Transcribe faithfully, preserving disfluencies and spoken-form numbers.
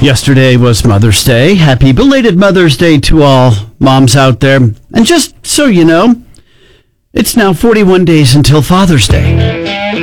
Yesterday was Mother's Day. Happy belated Mother's Day to all moms out there. And just so you know, it's now forty-one days until Father's Day.